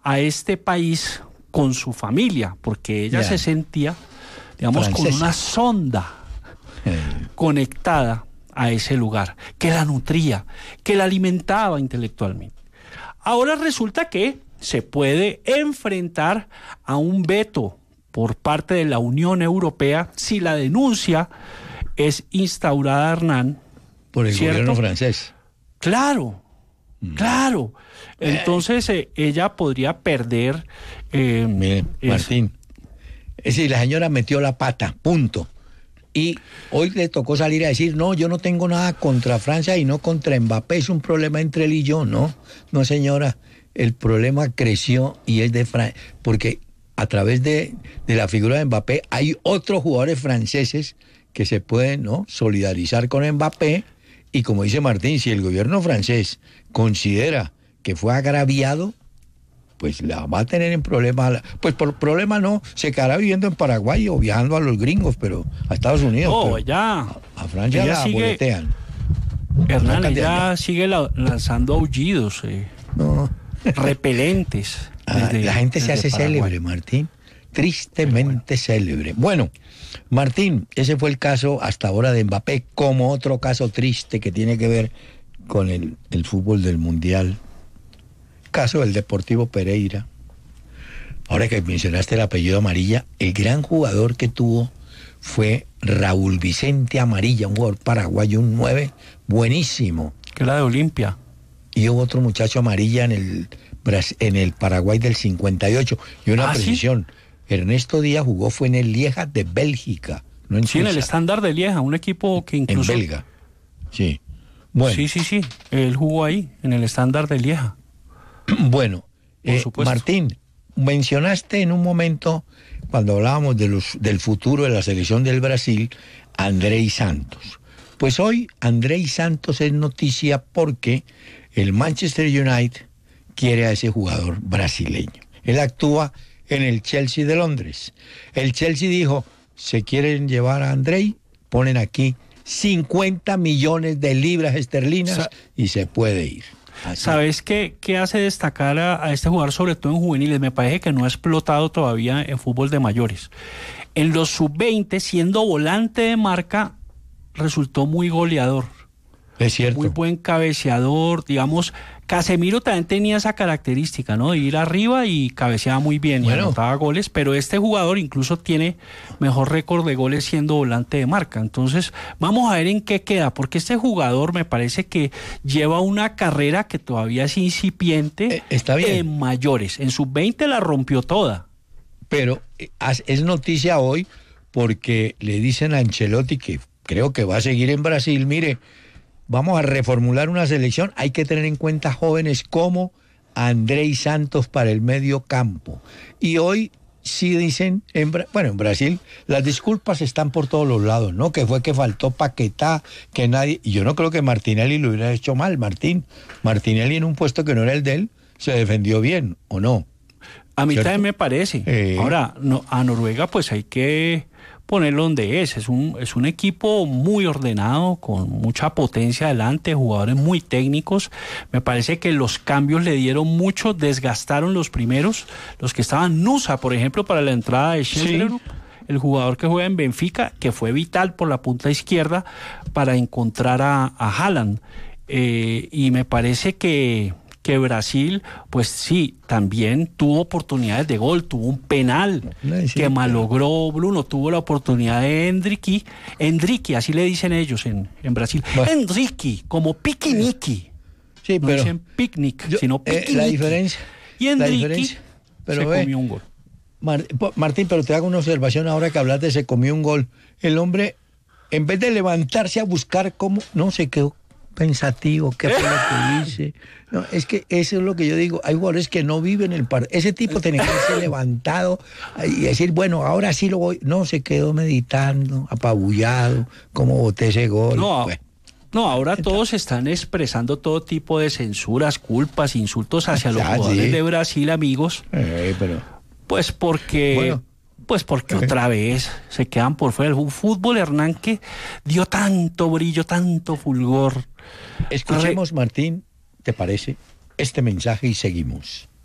a este país con su familia, porque ella se sentía, digamos, francesa, con una sonda conectada a ese lugar, que la nutría, que la alimentaba intelectualmente. Ahora resulta que se puede enfrentar a un veto por parte de la Unión Europea si la denuncia es instaurada, Hernán. por el ¿cierto? gobierno francés. Claro, claro. Entonces ella podría perder... Mire, Martín, es decir, la señora metió la pata, punto. Y hoy le tocó salir a decir, no, yo no tengo nada contra Francia y no contra Mbappé, es un problema entre él y yo. No, no señora, el problema creció y es de Francia, porque a través de la figura de Mbappé hay otros jugadores franceses que se pueden, ¿no?, solidarizar con Mbappé, y como dice Martín, si el gobierno francés considera que fue agraviado, pues la va a tener en problemas. Pues por problema no, se quedará viviendo en Paraguay o viajando a los gringos, pero a Estados Unidos. No, ya. A Francia ella la boletean. Hernán, ella sigue lanzando aullidos, No. repelentes. La gente se hace Paraguay. célebre, Martín. Tristemente célebre. Bueno, Martín, ese fue el caso hasta ahora de Mbappé, como otro caso triste que tiene que ver con el fútbol del Mundial. Caso del Deportivo Pereira. Ahora que mencionaste el apellido Amarilla, el gran jugador que tuvo fue Raúl Vicente Amarilla, un jugador paraguayo, un 9 buenísimo. Que era de Olimpia. Y hubo otro muchacho Amarilla en el Paraguay del 58. Y una precisión, ¿sí? Ernesto Díaz fue en el Lieja de Bélgica, no en Suiza. En el Standard de Lieja, un equipo que incluso... En belga, sí. Bueno. Sí, él jugó ahí, en el Standard de Lieja. Bueno, Martín, mencionaste en un momento, cuando hablábamos del futuro de la selección del Brasil, Andrei Santos. Pues hoy Andrei Santos es noticia porque el Manchester United quiere a ese jugador brasileño. Él actúa en el Chelsea de Londres. El Chelsea dijo, se quieren llevar a Andrei, ponen aquí 50 millones de libras esterlinas y se puede ir. Así. ¿Sabes qué hace destacar a este jugador, sobre todo en juveniles? Me parece que no ha explotado todavía en fútbol de mayores. En los sub-20, siendo volante de marca, resultó muy goleador. Es cierto. Muy buen cabeceador, digamos. Casemiro también tenía esa característica, ¿no?, de ir arriba y cabeceaba muy bien y anotaba goles, pero este jugador incluso tiene mejor récord de goles siendo volante de marca. Entonces, vamos a ver en qué queda, porque este jugador me parece que lleva una carrera que todavía es incipiente en mayores. En sub-20 la rompió toda. Pero es noticia hoy porque le dicen a Ancelotti, que creo que va a seguir en Brasil, mire, vamos a reformular una selección, hay que tener en cuenta jóvenes como Andrei Santos para el medio campo. Y hoy sí dicen, en Brasil, las disculpas están por todos los lados, ¿no? Que fue que faltó Paquetá, que nadie... Y yo no creo que Martinelli lo hubiera hecho mal, Martinelli en un puesto que no era el de él, se defendió bien, ¿o no? A mí también me parece. Ahora, a Noruega pues hay que ponerlo donde es un equipo muy ordenado, con mucha potencia adelante, jugadores muy técnicos. Me parece que los cambios le dieron mucho, desgastaron los primeros, los que estaban. Nusa, por ejemplo, para la entrada de Schellerup, el jugador que juega en Benfica, que fue vital por la punta izquierda para encontrar a Haaland. Y me parece que Brasil, pues sí, también tuvo oportunidades de gol, tuvo un penal que malogró Bruno, tuvo la oportunidad de Endrique, así le dicen ellos en Brasil. Bueno. Endrique, como piquiniqui. Sí, no pero dicen picnic, sino piquiniqui. La diferencia. Y Endrique se comió un gol. Martín, pero te hago una observación ahora que hablaste de se comió un gol. El hombre, en vez de levantarse a buscar cómo, no se quedó pensativo, qué fue lo que hice. No, es que eso es lo que yo digo, hay jugadores que no viven el partido. Ese tipo tenía que haberse levantado y decir, bueno, ahora sí lo voy. No, se quedó meditando, apabullado, cómo boté ese gol. No, ahora todos están expresando todo tipo de censuras, culpas, insultos hacia los jugadores de Brasil, amigos. Pues porque otra vez se quedan por fuera. Un fútbol, Hernán, que dio tanto brillo, tanto fulgor. Escuchemos, Martín, ¿te parece? Este mensaje y seguimos.